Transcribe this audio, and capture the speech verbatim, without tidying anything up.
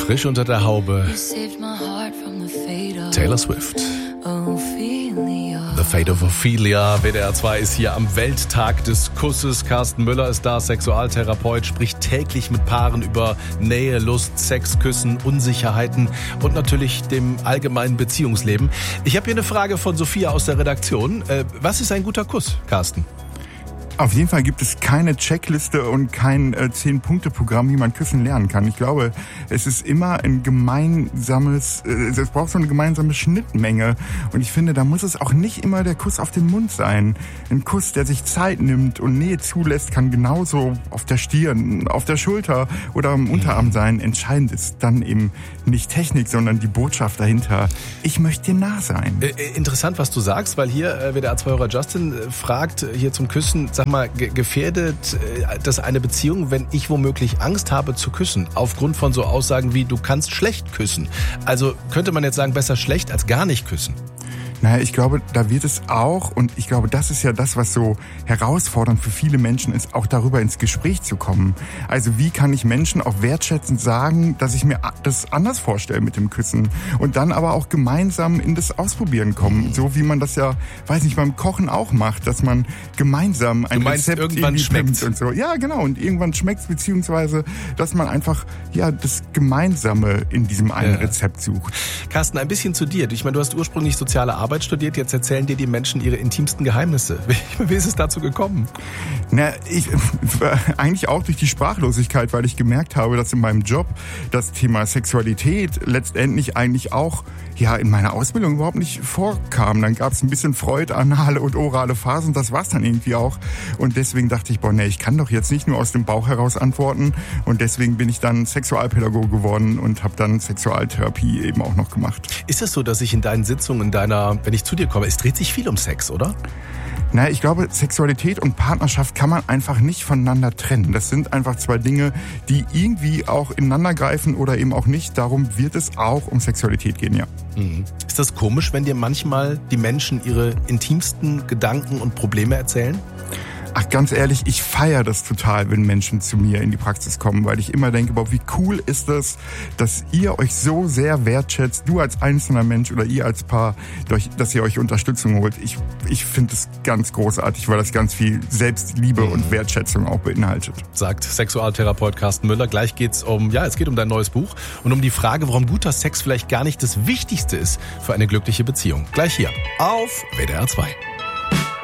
Frisch unter der Haube. Taylor Swift. The Fate of Ophelia. W D R zwei ist hier am Welttag des Kusses. Carsten Müller ist da, Sexualtherapeut, spricht täglich mit Paaren über Nähe, Lust, Sex, Küssen, Unsicherheiten und natürlich dem allgemeinen Beziehungsleben. Ich habe hier eine Frage von Sophia aus der Redaktion. Was ist ein guter Kuss, Carsten? Auf jeden Fall gibt es keine Checkliste und kein äh, zehn-Punkte-Programm, wie man küssen lernen kann. Ich glaube, es ist immer ein gemeinsames, äh, es braucht so eine gemeinsame Schnittmenge. Und ich finde, da muss es auch nicht immer der Kuss auf den Mund sein. Ein Kuss, der sich Zeit nimmt und Nähe zulässt, kann genauso auf der Stirn, auf der Schulter oder am Unterarm sein. Entscheidend ist dann eben nicht Technik, sondern die Botschaft dahinter. Ich möchte dir nah sein. Äh, interessant, was du sagst, weil hier äh, W D R zwei-Hörer Justin äh, fragt äh, hier zum Küssen, sag mal, ge- gefährdet äh, das eine Beziehung, wenn ich womöglich Angst habe zu küssen, aufgrund von so Aussagen wie, du kannst schlecht küssen. Also könnte man jetzt sagen, besser schlecht als gar nicht küssen? Naja, ich glaube, da wird es auch, und ich glaube, das ist ja das, was so herausfordernd für viele Menschen ist, auch darüber ins Gespräch zu kommen. Also wie kann ich Menschen auch wertschätzend sagen, dass ich mir das anders vorstelle mit dem Küssen und dann aber auch gemeinsam in das Ausprobieren kommen, so wie man das ja, weiß nicht, beim Kochen auch macht, dass man gemeinsam ein du meinst, Rezept irgendwann schmeckt's und so. Ja, genau, und irgendwann schmeckt's, beziehungsweise, dass man einfach ja das Gemeinsame in diesem einen ja. Rezept sucht. Carsten, ein bisschen zu dir. Ich meine, du hast ursprünglich soziale Arbeit studiert, jetzt erzählen dir die Menschen ihre intimsten Geheimnisse. Wie, wie ist es dazu gekommen? Na, ich eigentlich auch durch die Sprachlosigkeit, weil ich gemerkt habe, dass in meinem Job das Thema Sexualität letztendlich eigentlich auch ja in meiner Ausbildung überhaupt nicht vorkam. Dann gab es ein bisschen Freud, anale und orale Phasen, das war's dann irgendwie auch. Und deswegen dachte ich, boah, nee, ich kann doch jetzt nicht nur aus dem Bauch heraus antworten. Und deswegen bin ich dann Sexualpädagoge geworden und habe dann Sexualtherapie eben auch noch gemacht. Ist es so, dass ich in deinen Sitzungen, in deiner, wenn ich zu dir komme, es dreht sich viel um Sex, oder? Naja, ich glaube, Sexualität und Partnerschaft kann man einfach nicht voneinander trennen. Das sind einfach zwei Dinge, die irgendwie auch ineinander greifen oder eben auch nicht. Darum wird es auch um Sexualität gehen, ja. Mhm. Ist das komisch, wenn dir manchmal die Menschen ihre intimsten Gedanken und Probleme erzählen? Ach, ganz ehrlich, ich feiere das total, wenn Menschen zu mir in die Praxis kommen, weil ich immer denke, boah, wie cool ist das, dass ihr euch so sehr wertschätzt, du als einzelner Mensch oder ihr als Paar, dass ihr euch Unterstützung holt. Ich, ich finde es ganz großartig, weil das ganz viel Selbstliebe und Wertschätzung auch beinhaltet. Sagt Sexualtherapeut Carsten Müller. Gleich geht's um, ja, es geht um dein neues Buch und um die Frage, warum guter Sex vielleicht gar nicht das Wichtigste ist für eine glückliche Beziehung. Gleich hier auf W D R zwei.